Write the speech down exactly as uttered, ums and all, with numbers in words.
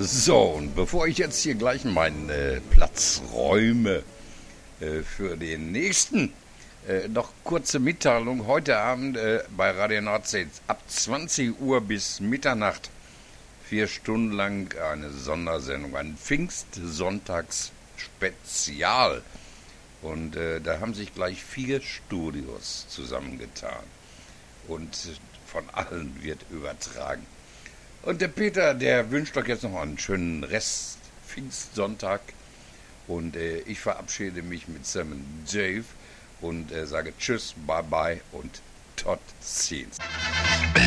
So, und bevor ich jetzt hier gleich meinen äh, Platz räume äh, für den nächsten, äh, noch kurze Mitteilung. Heute Abend äh, bei Radio Nordsee ab zwanzig Uhr bis Mitternacht vier Stunden lang eine Sondersendung, ein Pfingstsonntags-Spezial. Und äh, da haben sich gleich vier Studios zusammengetan. Und von allen wird übertragen. Und der Peter, der wünscht euch jetzt noch einen schönen Rest Pfingstsonntag. Und äh, ich verabschiede mich mit Sam und Dave und äh, sage Tschüss, Bye Bye und tot ziens.